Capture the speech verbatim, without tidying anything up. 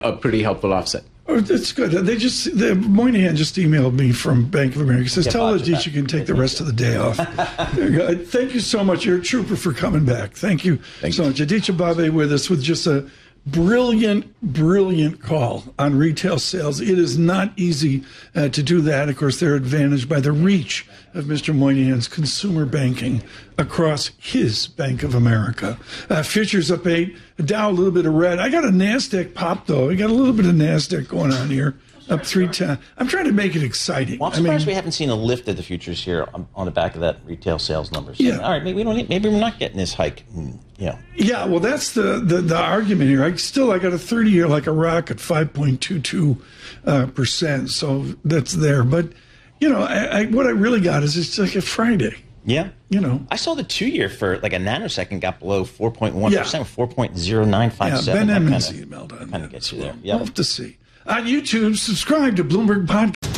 a pretty helpful offset. Oh, that's good. They just the, Moynihan just emailed me from Bank of America. He says, "Tell Aditya you can take the rest of the day off." Thank you so much. You're a trooper for coming back. Thank you Thank so you. much. Aditya Bave with us with just a brilliant, brilliant call on retail sales. It is not easy uh, to do that. Of course, they're advantaged by the reach of Mister Moynihan's consumer banking across his Bank of America. Uh, futures up eight, Dow a little bit of red. I got a NASDAQ pop, though. I got a little bit of NASDAQ going on here. Up three ten. I'm trying to make it exciting. Well, I'm I surprised mean, we haven't seen a lift of the futures here on, on the back of that retail sales numbers. Yeah. All right, maybe we don't. Need, maybe we're not getting this hike. Mm, yeah. Yeah, well, that's the, the, the argument here. I still I got a thirty year like a rock at five point two two uh, percent, so that's there. But you know, I, I, what I really got is it's like a Friday. Yeah. You know, I saw the two year for like a nanosecond got below four point one percent, Yeah. four point zero nine five yeah, seven. Ben That Emmons kinda- emailed on kinda that. gets as you well. there. Yep. We'll have to see. On YouTube, subscribe to Bloomberg Podcast.